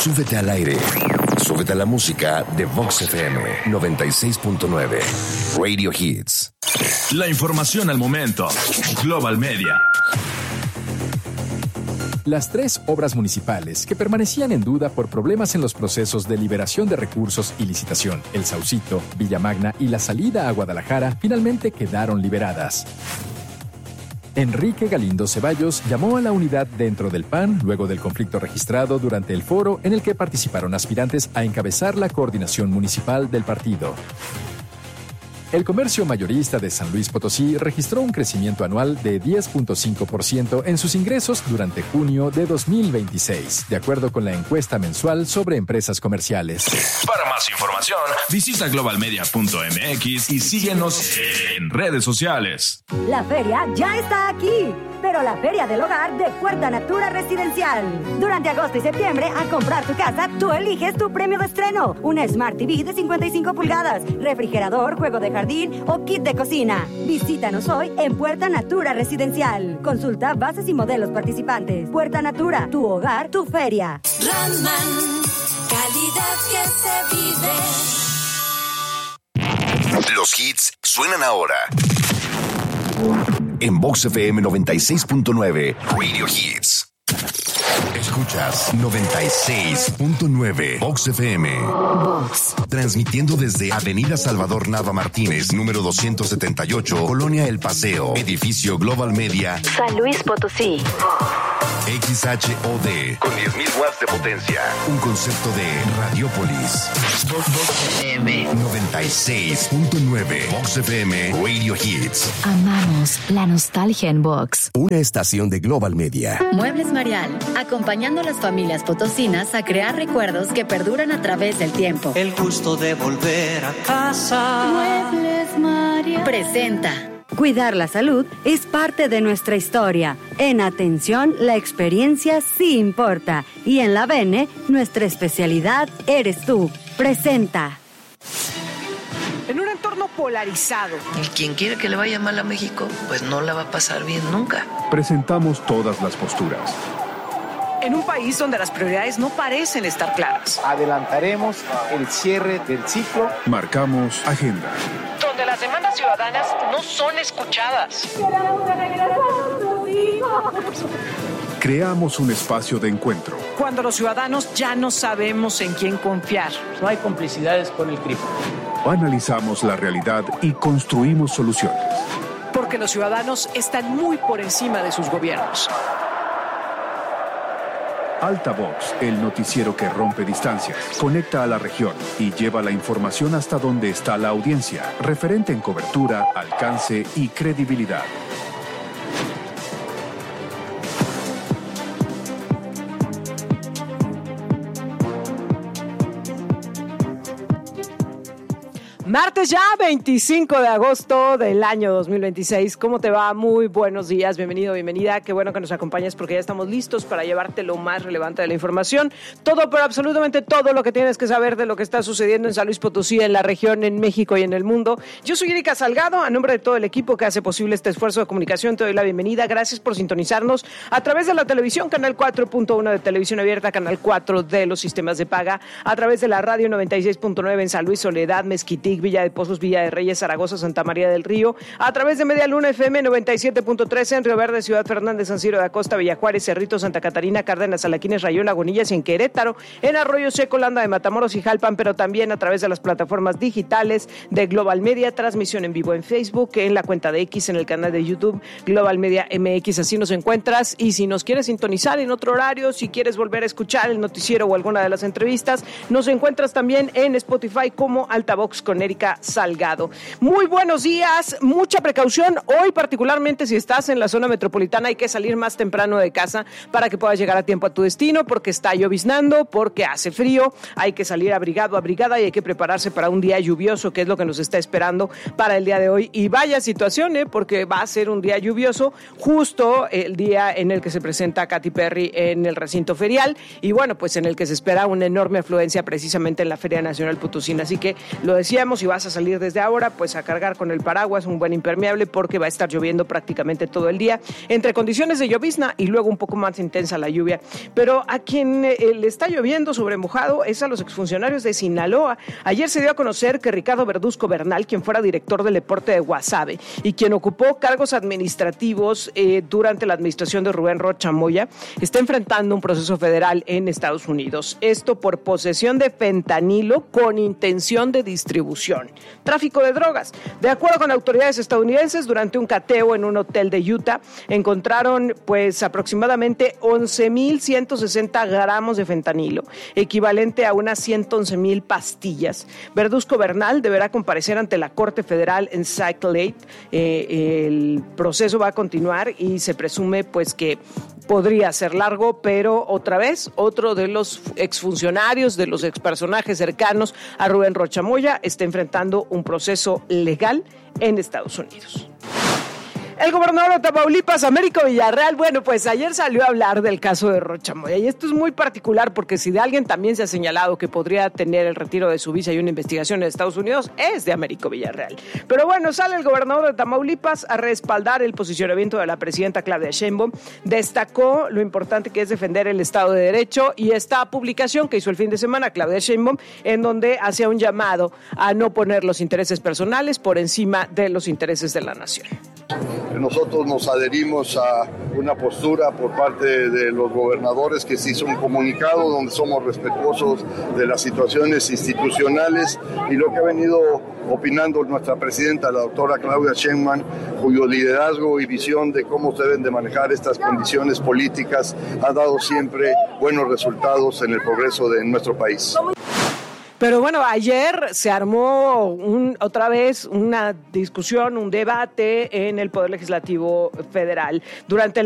Súbete al aire. Súbete a la música de Vox FM 96.9. Radio Hits. La información al momento. Global Media. Las 3 obras municipales que permanecían en duda por problemas en los procesos de liberación de recursos y licitación, El Saucito, Villa Magna y la salida a Guadalajara, finalmente quedaron liberadas. Enrique Galindo Ceballos llamó a la unidad dentro del PAN luego del conflicto registrado durante el foro en el que participaron aspirantes a encabezar la coordinación municipal del partido. El comercio mayorista de San Luis Potosí registró un crecimiento anual de 10.5% en sus ingresos durante junio de 2026, de acuerdo con la encuesta mensual sobre empresas comerciales. Para más información, visita globalmedia.mx y síguenos en redes sociales. La feria ya está aquí, pero la Feria del Hogar de Puerta Natura Residencial. Durante agosto y septiembre, al comprar tu casa, tú eliges tu premio de estreno. Una Smart TV de 55 pulgadas, refrigerador, juego de jardín o kit de cocina. Visítanos hoy en Puerta Natura Residencial. Consulta bases y modelos participantes. Puerta Natura, tu hogar, tu feria. Raman, calidad que se vive. Los hits suenan ahora. En Vox FM 96.9, Radio Hits. Escuchas 96.9 Vox FM. Vox. Transmitiendo desde Avenida Salvador Nava Martínez, número 278, Colonia El Paseo, edificio Global Media, San Luis Potosí. XHOD, con 10.000 watts de potencia. Un concepto de Radiopolis. Vox FM. 96.9 Vox FM Radio Hits. Amamos la nostalgia en Vox. Una estación de Global Media. Muebles Marial, acompañando a las familias potosinas a crear recuerdos que perduran a través del tiempo. El gusto de volver a casa. Muebles Marial presenta. Cuidar la salud es parte de nuestra historia. En Atención, la experiencia sí importa. Y en la Bene, nuestra especialidad eres tú. Presenta. En un entorno polarizado. Y quien quiere que le vaya mal a México, pues no la va a pasar bien nunca. Presentamos todas las posturas. En un país donde las prioridades no parecen estar claras. Adelantaremos el cierre del ciclo. Marcamos agenda. Donde las demandas ciudadanas no son escuchadas. Creamos un espacio de encuentro. Cuando los ciudadanos ya no sabemos en quién confiar. No hay complicidades con el crimen. Analizamos la realidad y construimos soluciones. Porque los ciudadanos están muy por encima de sus gobiernos. Altavox, el noticiero que rompe distancias, conecta a la región y lleva la información hasta donde está la audiencia, referente en cobertura, alcance y credibilidad. Martes ya, 25 de agosto del año 2026. ¿Cómo te va? Muy buenos días, bienvenido, bienvenida. Qué bueno que nos acompañes porque ya estamos listos para llevarte lo más relevante de la información. Todo, pero absolutamente todo lo que tienes que saber de lo que está sucediendo en San Luis Potosí, en la región, en México y en el mundo. Yo soy Erika Salgado, a nombre de todo el equipo que hace posible este esfuerzo de comunicación, te doy la bienvenida. Gracias por sintonizarnos a través de la televisión, canal 4.1 de televisión abierta, canal 4 de los sistemas de paga, a través de la radio 96.9 en San Luis, Soledad, Mezquitic, Villa de Pozos, Villa de Reyes, Zaragoza, Santa María del Río, a través de Media Luna FM 97.3 en Río Verde, Ciudad Fernández, San Ciro de Acosta, Villa Juárez, Cerrito, Santa Catarina, Cárdenas, Alaquines, Rayón, Lagunillas y en Querétaro, en Arroyo Seco, Landa de Matamoros y Jalpan, pero también a través de las plataformas digitales de Global Media, transmisión en vivo en Facebook, en la cuenta de X, en el canal de YouTube, Global Media MX, así nos encuentras. Y si nos quieres sintonizar en otro horario, si quieres volver a escuchar el noticiero o alguna de las entrevistas, nos encuentras también en Spotify como Altavox con Erika Salgado. Muy buenos días, mucha precaución. Hoy particularmente si estás en la zona metropolitana hay que salir más temprano de casa para que puedas llegar a tiempo a tu destino porque está lloviznando, porque hace frío, hay que salir abrigado, abrigada y hay que prepararse para un día lluvioso que es lo que nos está esperando para el día de hoy. Y vaya situación, porque va a ser un día lluvioso justo el día en el que se presenta Katy Perry en el recinto ferial y bueno, pues en el que se espera una enorme afluencia precisamente en la Feria Nacional Potosina. Así que lo decíamos, recomendamos, si vas a salir desde ahora, pues a cargar con el paraguas, un buen impermeable, porque va a estar lloviendo prácticamente todo el día, entre condiciones de llovizna y luego un poco más intensa la lluvia. Pero a quien le está lloviendo sobre mojado es a los exfuncionarios de Sinaloa. Ayer se dio a conocer que Ricardo Verduzco Bernal, quien fuera director del deporte de Guasave y quien ocupó cargos administrativos durante la administración de Rubén Rocha Moya, está enfrentando un proceso federal en Estados Unidos. Esto por posesión de fentanilo con intención de distribución, tráfico de drogas. De acuerdo con autoridades estadounidenses, durante un cateo en un hotel de Utah, encontraron pues aproximadamente 11,160 gramos de fentanilo, equivalente a unas 111,000 pastillas. Verduzco Bernal deberá comparecer ante la Corte Federal en Salt Lake. El proceso va a continuar y se presume pues que podría ser largo, pero otra vez, otro de los exfuncionarios, de los expersonajes cercanos a Rubén Rocha Moya, está enfrentando un proceso legal en Estados Unidos. El gobernador de Tamaulipas, Américo Villarreal, bueno, pues ayer salió a hablar del caso de Rocha Moya, y esto es muy particular porque si de alguien también se ha señalado que podría tener el retiro de su visa y una investigación en Estados Unidos, es de Américo Villarreal. Pero bueno, sale el gobernador de Tamaulipas a respaldar el posicionamiento de la presidenta Claudia Sheinbaum, destacó lo importante que es defender el Estado de Derecho y esta publicación que hizo el fin de semana Claudia Sheinbaum, en donde hacía un llamado a no poner los intereses personales por encima de los intereses de la nación. Nosotros nos adherimos a una postura por parte de los gobernadores que se hizo un comunicado donde somos respetuosos de las situaciones institucionales y lo que ha venido opinando nuestra presidenta, la doctora Claudia Sheinbaum, cuyo liderazgo y visión de cómo se deben de manejar estas condiciones políticas ha dado siempre buenos resultados en el progreso de nuestro país. Pero bueno, ayer se armó otra vez una discusión, un debate en el Poder Legislativo Federal. Durante